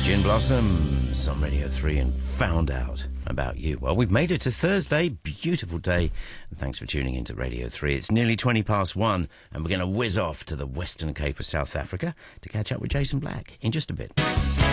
Gin Blossoms on Radio 3 and Found Out About You. Well, we've made it to Thursday. Beautiful day. And thanks for tuning into Radio 3. It's nearly 1:20, and we're going to whiz off to the Western Cape of South Africa to catch up with Jason Black in just a bit.